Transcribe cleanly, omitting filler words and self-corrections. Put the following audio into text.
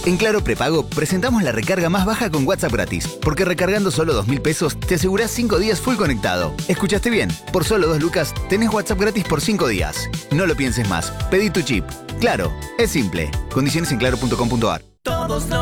En Claro Prepago presentamos la recarga más baja con WhatsApp gratis, porque recargando solo 2.000 pesos te asegurás 5 días full conectado. ¿Escuchaste bien? Por solo 2 lucas tenés WhatsApp gratis por 5 días. No lo pienses más, pedí tu chip. Claro, es simple. Condiciones en claro.com.ar.